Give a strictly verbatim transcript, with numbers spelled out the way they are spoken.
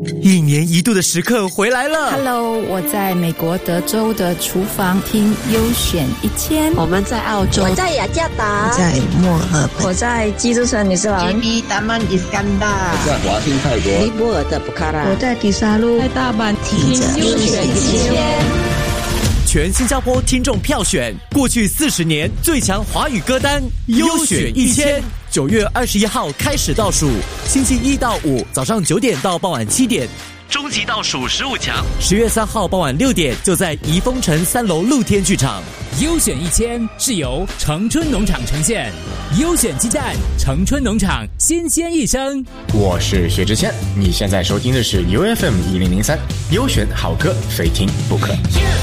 一年一度的时刻回来了。 Hello， 我在美国德州的厨房听优选一千。 我们在澳洲， 我在雅加达， 我在墨尔本， 我在基督城女士廊， 达曼伊斯干达， 我在华兴泰国， 尼泊尔的布卡拉， 我在迪沙路， 在大阪听着优选一千。 全新加坡听众票选过去四十年最强华语歌单优选一千，九月二十一号开始倒数，星期一到五早上九点到傍晚七点，终极倒数十五强，十月三号傍晚六点就在怡丰城三楼露天剧场。 优选一千是由城春农场呈现，优选鸡蛋，城春农场新鲜一生。 我是薛之谦，你现在收听的是 U F M 一零零三，优选好歌非听不可。